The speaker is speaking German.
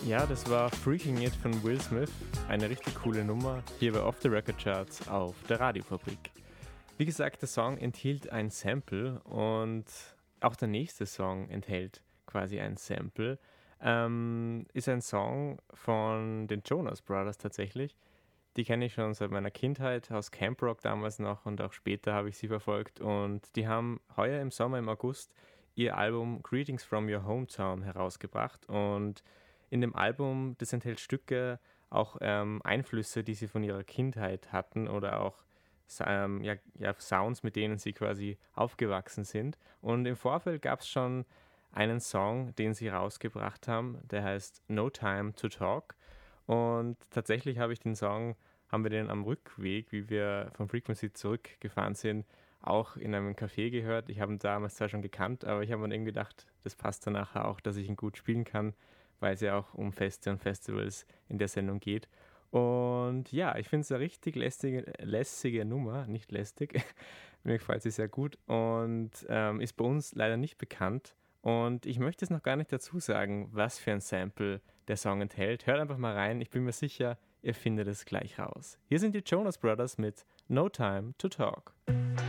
Ja, das war Freaking It von Will Smith. Eine richtig coole Nummer hier bei Off the Record Charts auf der Radiofabrik. Wie gesagt, der Song enthielt ein Sample und auch der nächste Song enthält quasi ein Sample. Ist ein Song von den Jonas Brothers tatsächlich. Die kenne ich schon seit meiner Kindheit, aus Camp Rock damals noch und auch später habe ich sie verfolgt. Und die haben heuer im Sommer, im August, ihr Album Greetings from Your Hometown herausgebracht. Und in dem Album, das enthält Stücke, auch Einflüsse, die sie von ihrer Kindheit hatten oder auch Sounds, mit denen sie quasi aufgewachsen sind. Und im Vorfeld gab es schon einen Song, den sie rausgebracht haben, der heißt No Time to Talk. Und tatsächlich haben wir den am Rückweg, wie wir von Frequency zurückgefahren sind, auch in einem Café gehört. Ich habe ihn damals zwar schon gekannt, aber ich habe mir irgendwie gedacht, das passt dann nachher auch, dass ich ihn gut spielen kann, weil es ja auch um Feste und Festivals in der Sendung geht. Und ja, ich finde es eine richtig lässige Nummer, nicht lästig. Mir gefällt sie sehr gut und ist bei uns leider nicht bekannt. Und ich möchte es noch gar nicht dazu sagen, was für ein Sample der Song enthält. Hört einfach mal rein, ich bin mir sicher, ihr findet es gleich raus. Hier sind die Jonas Brothers mit No Time to Talk.